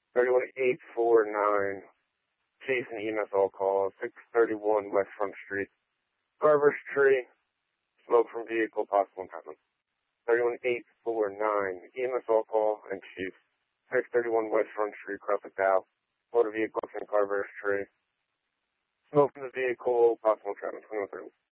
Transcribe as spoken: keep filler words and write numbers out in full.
thirty-one eight four nine, Chief and E M S all call, six thirty-one West Front Street. Carver's Tree, smoke from vehicle, possible impoundment. thirty-one eight four nine, E M S all call and Chief, six thirty-one West Front Street, Crawford Dow. Motor vehicle from Carver's Tree. Smoke from the vehicle, possible impoundment, twenty-one thirty.